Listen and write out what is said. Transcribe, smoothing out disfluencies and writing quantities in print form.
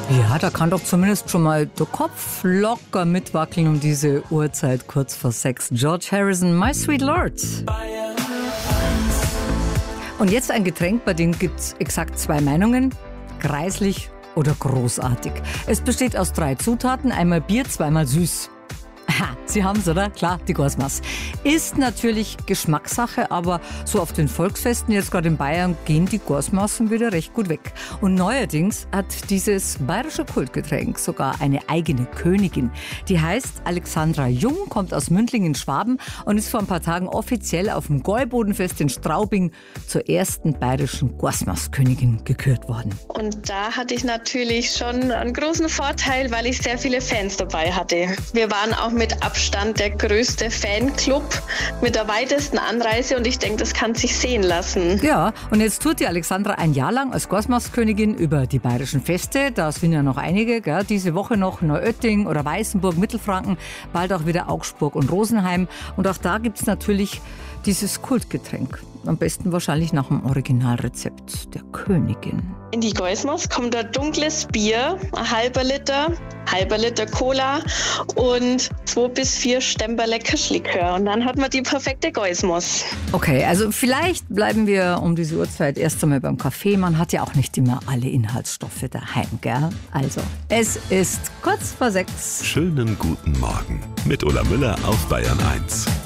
Ja, da kann doch zumindest schon mal der Kopf locker mitwackeln um diese Uhrzeit kurz vor 6. George Harrison, My Sweet Lord. Und jetzt ein Getränk, bei dem gibt es exakt 2 Meinungen. Greislich oder großartig. Es besteht aus 3 Zutaten, einmal Bier, zweimal süß. Aha, Sie haben's, oder? Klar, die Gosmas. Ist natürlich Geschmackssache, aber so auf den Volksfesten, jetzt gerade in Bayern, gehen die Gosmassen wieder recht gut weg. Und neuerdings hat dieses bayerische Kultgetränk sogar eine eigene Königin. Die heißt Alexandra Jung, kommt aus Mündling in Schwaben und ist vor ein paar Tagen offiziell auf dem Gäubodenfest in Straubing zur ersten bayerischen Gosmas-Königin gekürt worden. Und da hatte ich natürlich schon einen großen Vorteil, weil ich sehr viele Fans dabei hatte. Wir waren auch mit Abstand der größte Fanclub mit der weitesten Anreise und ich denke, das kann sich sehen lassen. Ja, und jetzt tourt die Alexandra ein Jahr lang als Gosmas-Königin über die bayerischen Feste. Da sind ja noch einige, gell? Diese Woche noch Neuötting oder Weißenburg, Mittelfranken, bald auch wieder Augsburg und Rosenheim. Und auch da gibt es natürlich dieses Kultgetränk. Am besten wahrscheinlich nach dem Originalrezept der Königin. In die Gosmas kommt ein dunkles Bier, ein halber Liter Cola und 2 bis 4 Stemperle Kirschlikör. Und dann hat man die perfekte Gosmas. Okay, also vielleicht bleiben wir um diese Uhrzeit erst einmal beim Kaffee. Man hat ja auch nicht immer alle Inhaltsstoffe daheim, gell? Also, es ist kurz vor 6. Schönen guten Morgen mit Ulla Müller auf Bayern 1.